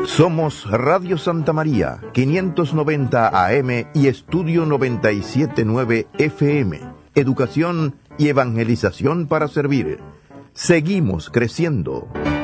Somos Radio Santa María, 590 AM y Estudio 97.9 FM. Educación y evangelización para servir. Seguimos creciendo.